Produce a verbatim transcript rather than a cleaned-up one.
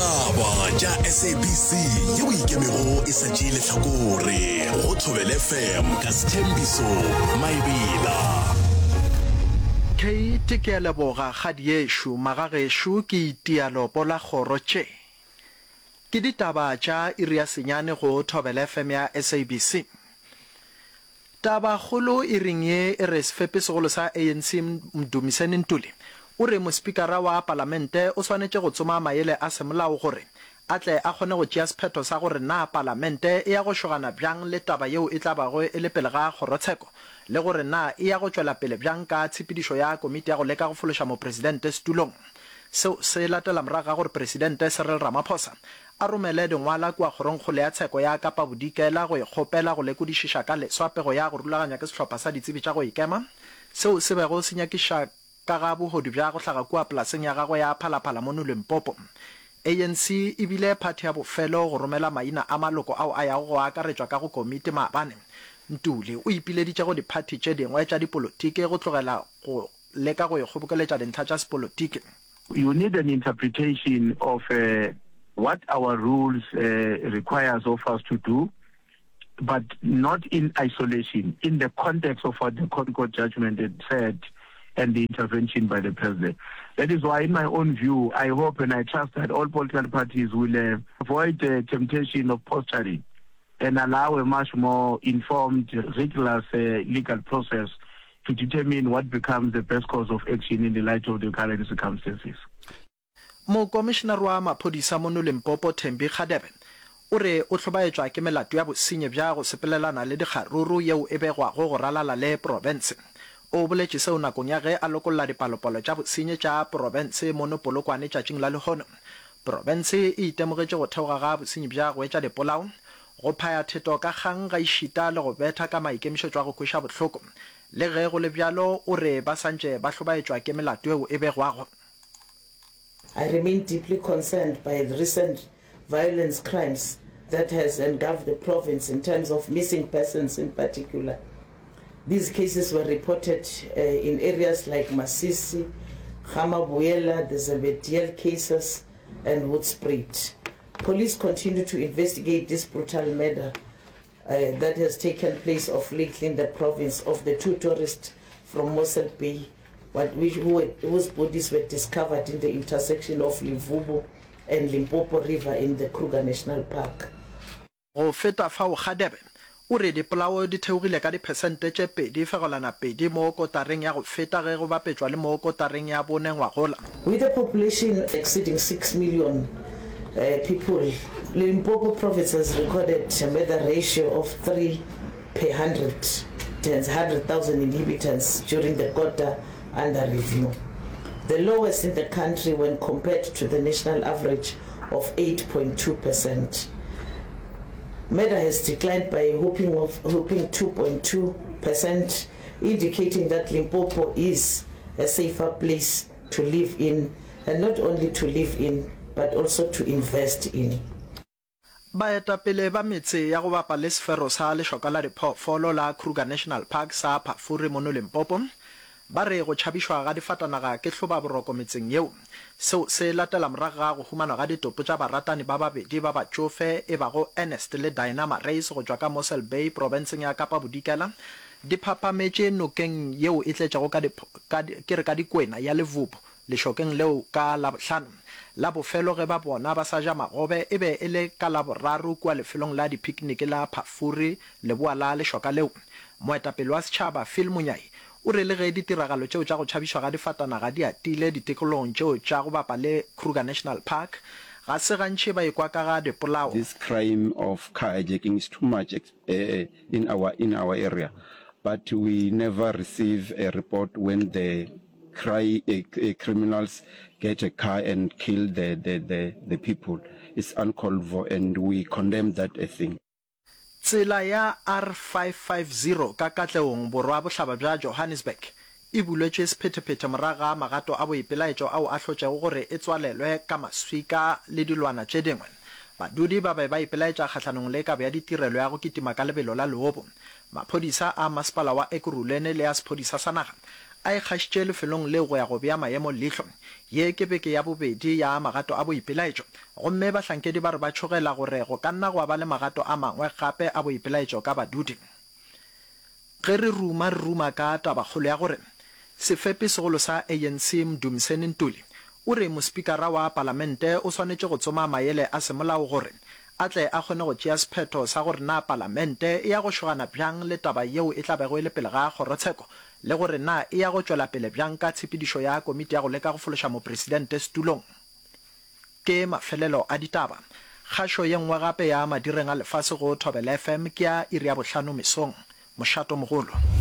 Ditaba tša S A B C yeo ikemego e sa tšee lehlakore go Thobela F M ka Sthembiso Maebela. Kate ke a leboga kgadi yešo magagešo ke itialopo la kgoro tše. Ke ditaba tša iri ya senyane go Thobela F M ya S A B C. Taba kgolo e ring ye e re sefepe segolo sa A N C Mdumiseni Ntuli o re mospikara wa palamente o swanetše go tsoma maele a semolao gore a tle a kgone go tšea sephetho sa gore na palamente e ya go šogana bjang le taba yeo e tla bago e le pele ga kgorotsheko le gore na e ya go tšwela pele bjang ka tshepedišo ya komiti ya go leka go fološa mopresidente setulong. Seo se latela morago ga gore presidente Cyril Ramaphosa a romele dingwala kua kgoronkgolo ya tsheko ya Kapa Bodikela go ikgopela go lekodišiša ka leswapego ya go rulaganya ke sehlopha sa ditsebi tša go ikema seo se bego se nyakiša ka ga bogodu bja go hlaga kua polaseng ya gagwe ya Phalaphala mo Limpopo. A N C e bile phathi ya bofelo go romela maina a maloko ao a yago go akaretšwa ka go komiti maabane. Ntuli o ipileditše go diphathi tše dingwe tša dipolotiki go tlogela go leka go ikgobokeletša dintlha tša sepolotiki. You need an interpretation of uh, what our rules uh, requires of us to do, but not in isolation, in the context of what the Court judgment had said and the intervention by the president. That is why, in my own view, I hope and I trust that all political parties will uh, avoid the temptation of posturing and allow a much more informed, rigorous uh, legal process to determine what becomes the best course of action in the light of the current circumstances. Mo commissioner wa maphodisa mo Limpopo Thembi Khadebe o re o tlhobaetswa ke melato ya bosenyi bja go sepelelana le dikgaruru yeo e begwa go go ralala le province. O boletše seo nakong ya ge a lokolla dipalopalo tša bosenyi tša province mo Polokwane tšatšing la lehono. Province e itemogetše go theoga ga bosenyi bja go etša dipolao go phaya theto ka kgang ga išita le go betha ka maikemišetšo a go kweša bohloko le ge go le bjalo o re ba santše ba hlobaetšwa ke melato eo e begwago. I remain deeply concerned by the recent violence crimes that has engulfed the province in terms of missing persons in particular. These cases were reported uh, in areas like Masisi, Khamabuela, the Zabediel cases, and Woodspruit. Police continue to investigate this brutal murder uh, that has taken place of lately in the province of the two tourists from Mossel Bay, but which, who, whose bodies were discovered in the intersection of Livubu and Limpopo River in the Kruger National Park. Go feta fao Khadebe o re dipolao di theogile ka diphesente tše pedi fegolana pedi mo kotareng ya go feta ge go bapetšwa le mo kotareng ya bone ngwagola. With a population exceeding six million uh, people, Limpopo province has recorded a murder ratio of three per hundred thousand inhabitants during the quarter under review, the lowest in the country when compared to the national average of eight point two percent. Murder has declined by a whopping of whopping two point two percent, indicating that Limpopo is a safer place to live in, and not only to live in, but also to invest in. Baetapele ba metse ya go bapa le sefero sa lešoka la diphoofolo la Kruger National Park sa Phafuri mo Limpopo ba re go tšhabišwa ga difatanaga ke hloba boroko metseng yeo seo se latela morago ga go humana ga ditopo tša baratani ba babedi ba batšofe e bago Ernest le Diana Marais go tšwa ka Mossel Bay provinceng ya Kapa Bodikela di phapametše nokeng yeo e tletšago ka ke re ka dikwena ya Levubu lešokeng leo ka la bohlano la bofelo ge ba bona ba sa ja magobe e be e le ka la boraro kua lefelong la dipicnic la Phafuri leboa la lešoka leo. Moetapele wa setšhaba Phil Munyai o re le ge ditiragalo tšeo tša go tšhabišwa ga difatanaga di atile ditikolong tšeo tša go bapa le Kruger National Park ga se gantši ba ekwa ka ga dipolao. This crime of car hijacking is too much uh, in our in our area, but we never receive a report when the cry, uh, uh, criminals get a car and kill the, the, the, the people. It's uncalled for, and we condemn that uh, thing. Tsela ya R five fifty ka Katleong borwa bohlaba bja Johannesburg e buletše sephetephete moraga magato a boipelaetšo ao a hlotšego gore e tswalelwe ka maswika le dilwana tše dingwe. Badudi ba be ba ipelaetša kgahlanong le kabe ya ditirelo ya go kitima ka lebelo la Leobo. Maphodisa a masepala wa Ekurhuleni le a sephodisa sa naga a ikgašitše lefelong leo go ya go bea maemo leihlo ye ke beke ya bobedi ya magato a boipelaetšo gomme bahlankedi ba re ba tšhogela gore go ka nna go ba le magato a mangwe gape a boipelaetšo ka badudi ge re ruma re ruma ka tabakgolo ya gore sefepi segolo sa A N C Mdumiseni Ntuli o re mospikara wa palamente o swanetše go tsoma maele a semolao gore a tle a kgone go tšea sephetho sa gore na palamente e ya go šogana bjang le taba yeo e tla bego e le pele ga kgorotsheko le gore na e ya go tšwela pele bjang ka tshepedišo ya komiti ya go leka go fološa mopresidente setulong ke mafelelo a ditaba kgašo ye nngwe gape ya madireng a lefase go Thobela F M ke ya iri ya bohlano mesong mošato mogolo.